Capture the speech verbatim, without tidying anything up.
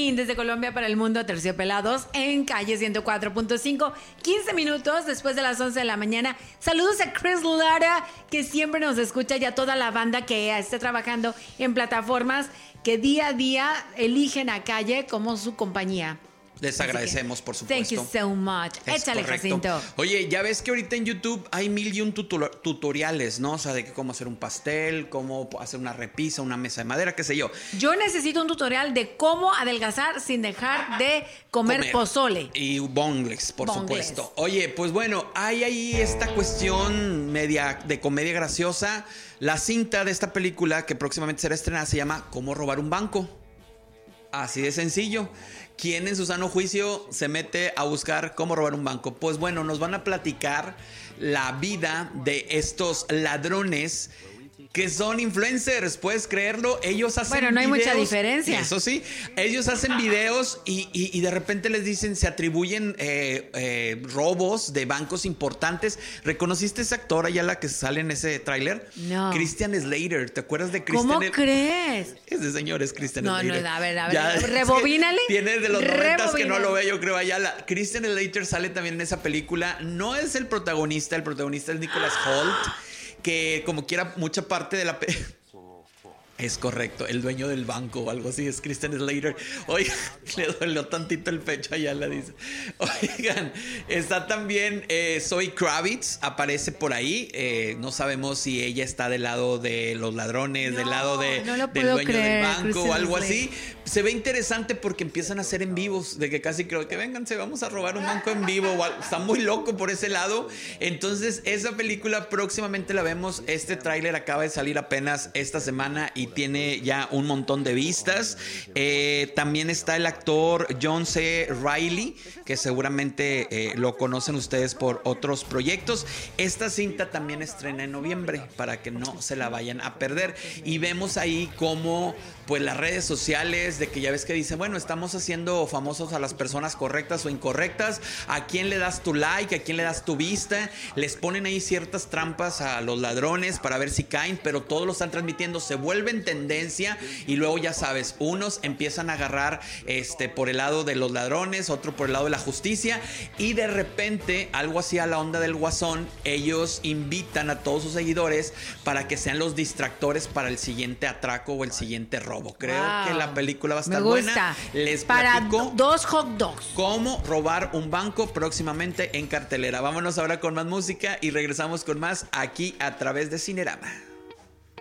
Joaquín desde Colombia para el mundo, Terciopelados en calle ciento cuatro punto cinco, quince minutos después de las once de la mañana. Saludos a Chris Lara, que siempre nos escucha, y a toda la banda que está trabajando en plataformas que día a día eligen a Calle como su compañía. Les agradecemos, por supuesto. Thank you so much. Es Échale, correcto. Jacinto. Oye, ya ves que ahorita en YouTube hay mil y un tutu- tutoriales, ¿no? O sea, de que cómo hacer un pastel, cómo hacer una repisa, una mesa de madera, qué sé yo. Yo necesito un tutorial de cómo adelgazar sin dejar de comer, Comer. pozole. Y bongles, por Bongles. supuesto. Oye, pues bueno, hay ahí esta cuestión media de comedia graciosa. La cinta de esta película que próximamente será estrenada se llama ¿Cómo robar un banco? Así de sencillo. ¿Quién en su sano juicio se mete a buscar cómo robar un banco? Pues bueno, nos van a platicar la vida de estos ladrones que son influencers, ¿puedes creerlo? Ellos hacen Bueno, no hay videos, mucha diferencia. Eso sí, ellos hacen videos y, y, y de repente les dicen, se atribuyen eh, eh, robos de bancos importantes. ¿Reconociste ese actor allá la que sale en ese tráiler? No. Christian Slater, ¿te acuerdas de Christian? ¿Cómo El- crees? Ese señor es Christian No, Slater. no, a ver, a ver, Ya, rebobínale. es que Tiene de los noventas que no Rebobínale. lo ve, yo creo, allá. La, Christian Slater sale también en esa película. No es el protagonista, el protagonista es Nicholas Hoult, que como quiera, mucha parte de la... pe- Es correcto, el dueño del banco o algo así es Christian Slater. Oigan, le dolió tantito el pecho allá, la dice. Oigan, está también eh, Zoe Kravitz, aparece por ahí. Eh, no sabemos si ella está del lado de los ladrones, No, del lado de, no lo del puedo dueño creer, del banco Christian o algo Slater. así. Se ve interesante porque empiezan a hacer en vivos, de que casi creo que vénganse, vamos a robar un banco en vivo. O algo. Está muy loco por ese lado. Entonces, esa película próximamente la vemos. Este tráiler acaba de salir apenas esta semana y tiene ya un montón de vistas. Eh, también está el actor John C. Reilly, que seguramente eh, lo conocen ustedes por otros proyectos. Esta cinta también estrena en noviembre para que no se la vayan a perder. Y vemos ahí cómo pues las redes sociales, de que ya ves que dicen, bueno, estamos haciendo famosos a las personas correctas o incorrectas, a quién le das tu like, a quién le das tu vista, les ponen ahí ciertas trampas a los ladrones para ver si caen, pero todos lo están transmitiendo, se vuelven tendencia y luego ya sabes, unos empiezan a agarrar este, por el lado de los ladrones, otro por el lado de la justicia, y de repente, algo así a la onda del Guasón, ellos invitan a todos sus seguidores para que sean los distractores para el siguiente atraco o el siguiente robo. Creo Wow. que la película va a estar Me gusta. buena. Les Para platico dos hot dogs. cómo robar un banco próximamente en cartelera. Vámonos ahora con más música y regresamos con más aquí a través de Cinerama.